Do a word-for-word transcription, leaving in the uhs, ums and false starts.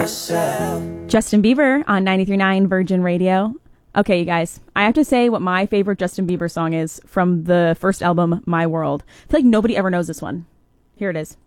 myself. Justin Bieber on ninety-three point nine Virgin Radio. Okay, you guys, I have to say what my favorite Justin Bieber song is from the first album, My World. I feel like nobody ever knows this one. Here it is.